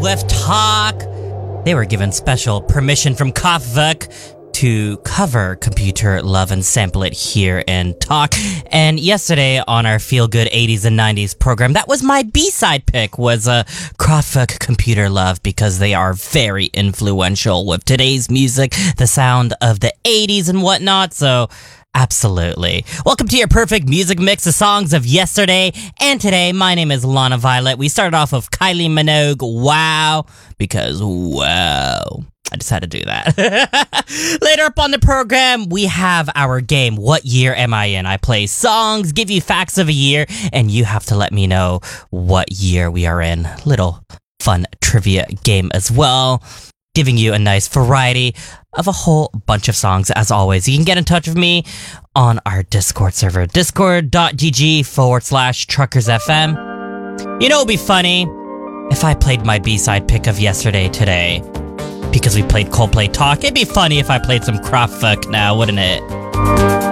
with Talk. They were given special permission from Kraftwerk to cover Computer Love and sample it here in Talk. And yesterday on our Feel Good 80s and 90s program, that was my B-side pick, was Kraftwerk Computer Love, because they are very influential with today's music, the sound of the 80s and whatnot. So absolutely. Welcome to your perfect music mix of songs of yesterday and today. My name is Lana Violet. We started off with Kylie Minogue, Wow, because wow. I just had to do that. Later up on the program, we have our game, What Year Am I In? I play songs, give you facts of a year, and you have to let me know what year we are in. Little fun trivia game as well, giving you a nice variety of a whole bunch of songs. As always, you can get in touch with me on our Discord server, discord.gg/truckersfm. You know, it'd be funny if I played my B-side pick of yesterday today, because we played Coldplay Talk. It'd be funny if I played some Kraftwerk now, wouldn't it?